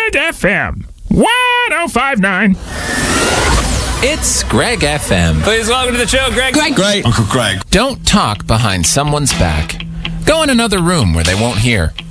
Greg FM 1059. It's Greg FM. Please welcome to the show, Greg. Great. Uncle Greg. Don't talk behind someone's back. Go in another room where they won't hear.